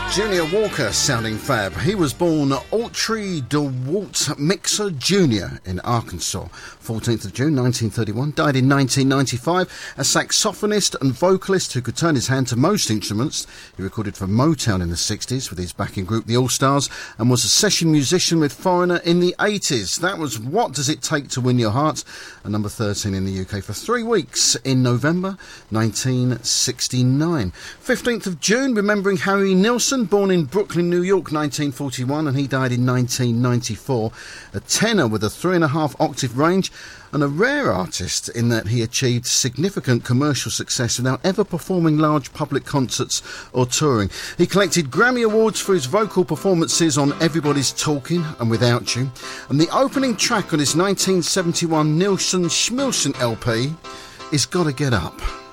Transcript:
Junior Walker sounding fab. He was born Autry DeWalt Mixer Jr. in Arkansas, 14th of June 1931, died in 1995. A saxophonist and vocalist who could turn his hand to most instruments. He recorded for Motown in the 60s with his backing group The All Stars and was a session musician with Foreigner in the 80s. That was What Does It Take to Win Your Heart, and number 13 in the UK for 3 weeks in November 1969. 15th of June, remembering Harry Nilsson, born in Brooklyn, New York, 1941, and he died in 1994. A tenor with a 3.5 octave range, and a rare artist in that he achieved significant commercial success without ever performing large public concerts or touring. He collected Grammy Awards for his vocal performances on Everybody's Talking and Without You, and the opening track on his 1971 Nilsson Schmilsson LP is Gotta Get Up.